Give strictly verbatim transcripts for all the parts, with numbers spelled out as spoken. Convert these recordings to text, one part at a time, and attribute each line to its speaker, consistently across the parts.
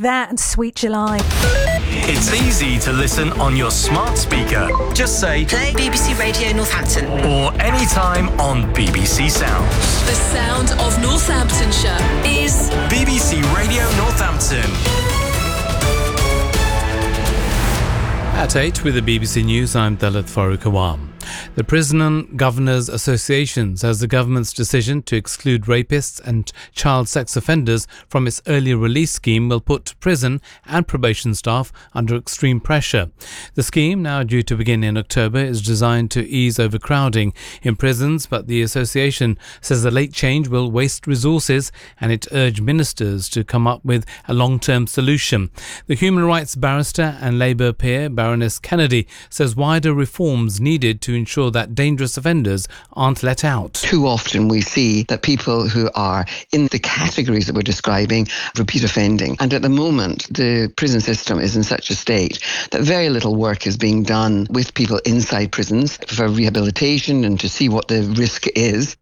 Speaker 1: that and Sweet July.
Speaker 2: It's easy to listen on your smart speaker. Just say
Speaker 3: play B B C Radio Northampton.
Speaker 2: Or anytime on B B C Sounds.
Speaker 4: The sound of Northamptonshire is
Speaker 2: B B C Radio Northampton.
Speaker 5: At eight with the B B C News, I'm Dalit Farooq. The Prison Governors Association says the government's decision to exclude rapists and child sex offenders from its early release scheme will put prison and probation staff under extreme pressure. The scheme, now due to begin in October, is designed to ease overcrowding in prisons, but the association says the late change will waste resources, and it urged ministers to come up with a long-term solution. The human rights barrister and Labour peer, Baroness Kennedy, says wider reforms needed to ensure that dangerous offenders aren't let out.
Speaker 6: Too often we see that people who are in the categories that we're describing repeat offending. And at the moment, the prison system is in such a state that very little work is being done with people inside prisons for rehabilitation and to see what the risk is.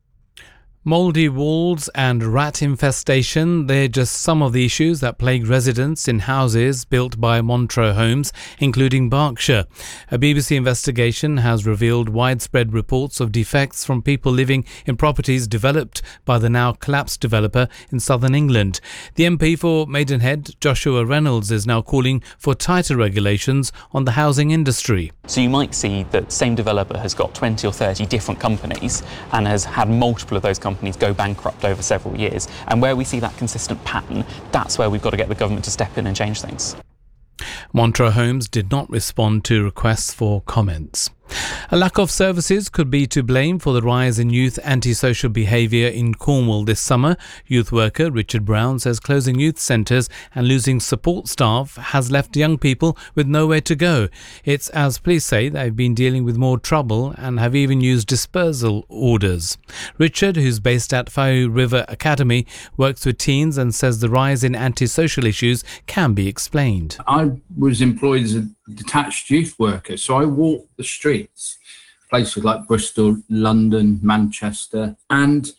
Speaker 5: Mouldy walls and rat infestation, they're just some of the issues that plague residents in houses built by Montreux Homes, including Berkshire. A B B C investigation has revealed widespread reports of defects from people living in properties developed by the now collapsed developer in southern England. The M P for Maidenhead, Joshua Reynolds, is now calling for tighter regulations on the housing industry.
Speaker 7: So you might see that same developer has got twenty or thirty different companies and has had multiple of those companies companies go bankrupt over several years. And where we see that consistent pattern, that's where we've got to get the government to step in and change things.
Speaker 5: Montreux Homes did not respond to requests for comments. A lack of services could be to blame for the rise in youth antisocial behaviour in Cornwall this summer. Youth worker Richard Brown says closing youth centres and losing support staff has left young people with nowhere to go. It's as police say they've been dealing with more trouble and have even used dispersal orders. Richard, who's based at Fayu River Academy, works with teens and says the rise in antisocial issues can be explained.
Speaker 8: I was employed as a detached youth worker, so I walked the streets, places like Bristol, London, Manchester, and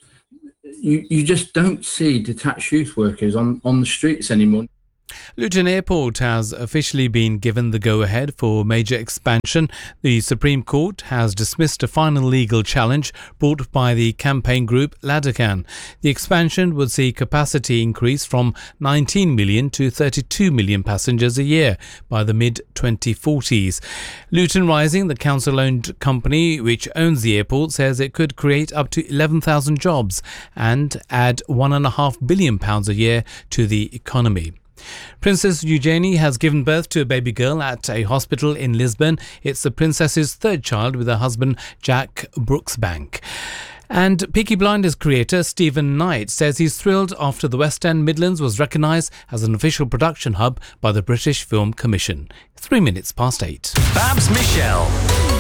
Speaker 8: you you just don't see detached youth workers on, on the streets anymore.
Speaker 5: Luton Airport has officially been given the go-ahead for major expansion. The Supreme Court has dismissed a final legal challenge brought by the campaign group Ladecan. The expansion would see capacity increase from nineteen million to thirty-two million passengers a year by the mid twenty forties. Luton Rising, the council-owned company which owns the airport, says it could create up to eleven thousand jobs and add one point five billion pounds a year to the economy. Princess Eugenie has given birth to a baby girl at a hospital in Lisbon. It's the princess's third child with her husband Jack Brooksbank. And Peaky Blinders creator Stephen Knight says he's thrilled after the West End Midlands was recognised as an official production hub by the British Film Commission. Three minutes past eight.
Speaker 2: Babs Michelle.